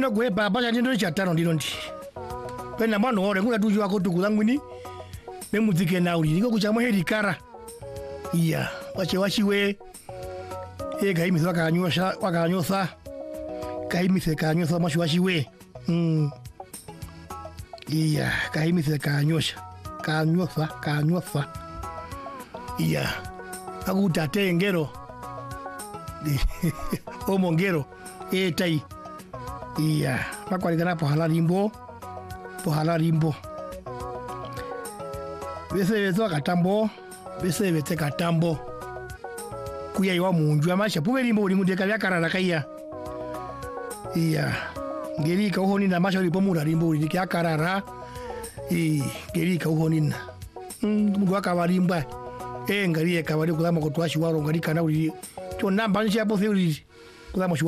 no kwe papa chandindo chatano ndino ndi pena mwana ore kuna tujwa ko tukuzangwini memuzike nauli niko kuchamwa helikara iya wachiwe gaimize wakanyosa gaimize kanyosa mashi wachiwe iya gaimize kanyosa iya akutate ngero omongero tai iya makwalikana pohala limbo bese katambo kuya iwa munju amasha puwe limbo ulimudeka byakarara kaiya iya ngerika uhonina amasha ulipo mura limbo ulike akarara ngerika uhonina mundu akabalimba ngaliye kabali kulama kutwashi waro ngalika na uli chonamba nshi hapo theuri kulama